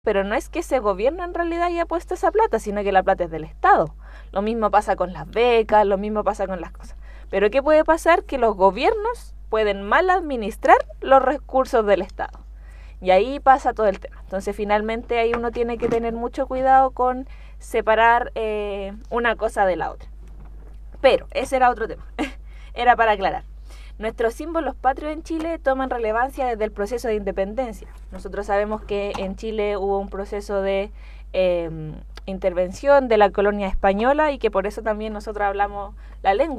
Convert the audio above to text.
pero no es que ese gobierno en realidad haya puesto esa plata, sino que la plata es del Estado. Lo mismo pasa con las becas, lo mismo pasa con las cosas. Pero ¿qué puede pasar? Que los gobiernos pueden mal administrar los recursos del Estado. Y ahí pasa todo el tema. Entonces finalmente ahí uno tiene que tener mucho cuidado con separar una cosa de la otra. Pero ese era otro tema. Era para aclarar. Nuestros símbolos patrios en Chile toman relevancia desde el proceso de independencia. Nosotros sabemos que en Chile hubo un proceso de intervención de la colonia española y que por eso también nosotros hablamos la lengua.